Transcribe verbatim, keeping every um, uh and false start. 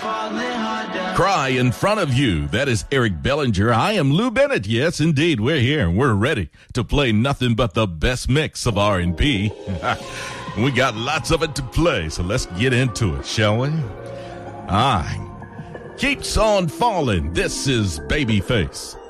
Cry in front of you. That is Eric Bellinger. I am Lou Bennett. Yes, indeed. We're here and we're ready to play nothing but the best mix of R and B. We got lots of it to play, so let's get into it, shall we? Ah, keeps on falling. This is Babyface.